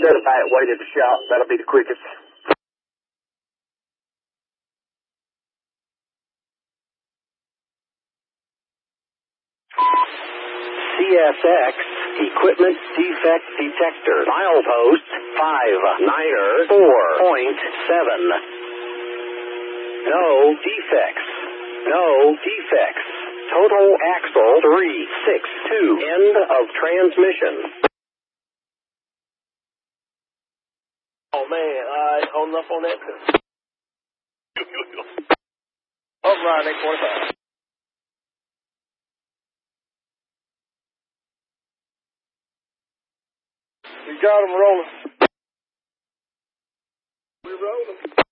Instead of that way to the shop, that'll be the quickest. CSX Equipment Defect Detector. Milepost 594.7. No defects. No defects. Total axle 362. End of transmission. Oh man, I hung up on that. Up line 845. We got them rolling. We're rolling.